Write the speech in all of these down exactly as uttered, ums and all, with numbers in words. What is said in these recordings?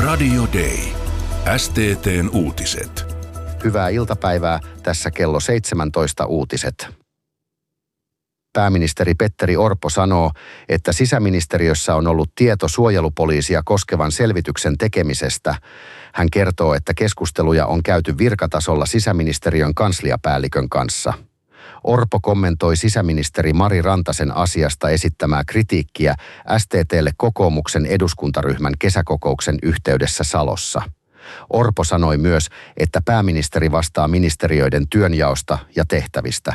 Radio Day. S T T:n uutiset. Hyvää iltapäivää, tässä kello seitsemäntoista uutiset. Pääministeri Petteri Orpo sanoo, että sisäministeriössä on ollut tieto suojelupoliisia koskevan selvityksen tekemisestä. Hän kertoo, että keskusteluja on käyty virkatasolla sisäministeriön kansliapäällikön kanssa. Orpo kommentoi sisäministeri Mari Rantasen asiasta esittämää kritiikkiä S T T:lle kokoomuksen eduskuntaryhmän kesäkokouksen yhteydessä Salossa. Orpo sanoi myös, että pääministeri vastaa ministeriöiden työnjaosta ja tehtävistä.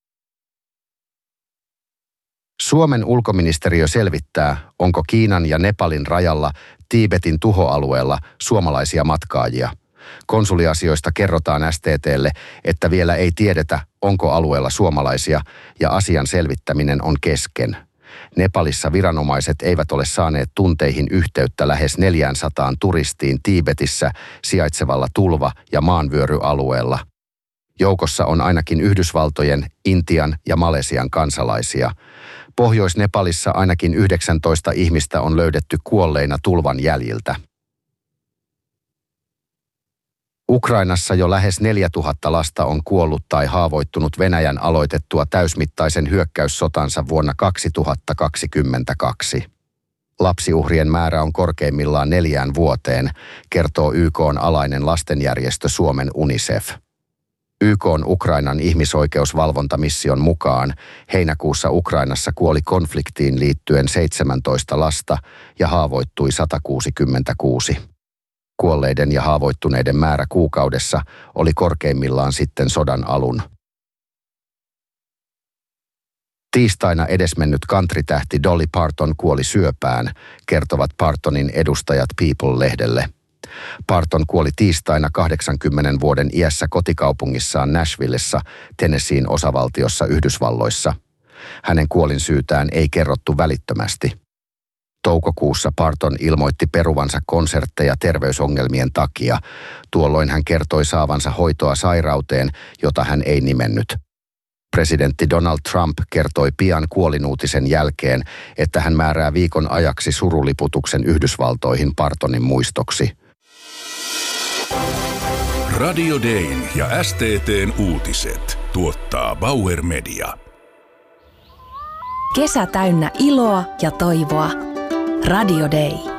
Suomen ulkoministeriö selvittää, onko Kiinan ja Nepalin rajalla Tiibetin tuhoalueella suomalaisia matkaajia. Konsuliasioista kerrotaan S T T:lle, että vielä ei tiedetä, onko alueella suomalaisia, ja asian selvittäminen on kesken. Nepalissa viranomaiset eivät ole saaneet tunteihin yhteyttä lähes neljäsataa turistiin Tiibetissä sijaitsevalla tulva- ja maanvyöryalueella. Joukossa on ainakin Yhdysvaltojen, Intian ja Malesian kansalaisia. Pohjois-Nepalissa ainakin yhdeksäntoista ihmistä on löydetty kuolleina tulvan jäljiltä. Ukrainassa jo lähes neljätuhatta lasta on kuollut tai haavoittunut Venäjän aloitettua täysmittaisen hyökkäyssotansa vuonna kaksituhattakaksikymmentäkaksi. Lapsiuhrien määrä on korkeimmillaan neljään vuoteen, kertoo Y K:n alainen lastenjärjestö Suomen UNICEF. Y K:n Ukrainan ihmisoikeusvalvontamission mukaan heinäkuussa Ukrainassa kuoli konfliktiin liittyen seitsemäntoista lasta ja haavoittui sata kuusikymmentäkuusi. Kuolleiden ja haavoittuneiden määrä kuukaudessa oli korkeimmillaan sitten sodan alun. Tiistaina edesmennyt countrytähti Dolly Parton kuoli syöpään, kertovat Partonin edustajat People-lehdelle. Parton kuoli tiistaina kahdeksankymmenen vuoden iässä kotikaupungissaan Nashvillessa, Tennesseein osavaltiossa Yhdysvalloissa. Hänen kuolinsyytään ei kerrottu välittömästi. Toukokuussa Parton ilmoitti peruvansa konsertteja terveysongelmien takia. Tuolloin hän kertoi saavansa hoitoa sairauteen, jota hän ei nimennyt. Presidentti Donald Trump kertoi pian kuolinuutisen jälkeen, että hän määrää viikon ajaksi suruliputuksen Yhdysvaltoihin Partonin muistoksi. Radio Dayn ja S T T:n uutiset tuottaa Bauer Media. Kesä täynnä iloa ja toivoa. Radio Day.